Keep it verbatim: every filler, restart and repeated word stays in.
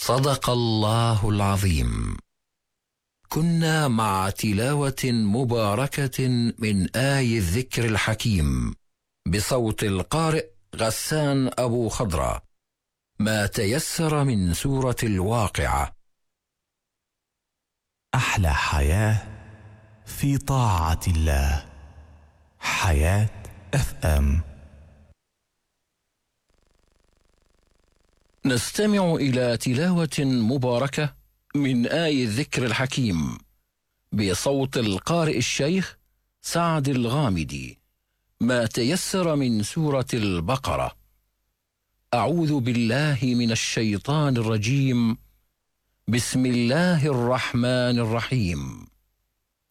صدق الله العظيم. كنا مع تلاوة مباركة من آي الذكر الحكيم بصوت القارئ غسان أبو خضرة، ما تيسر من سورة الواقعة. أحلى حياة في طاعة الله. حياة اف ام. نستمع إلى تلاوة مباركة من آي الذكر الحكيم بصوت القارئ الشيخ سعد الغامدي، ما تيسر من سورة البقرة. أعوذ بالله من الشيطان الرجيم. بسم الله الرحمن الرحيم.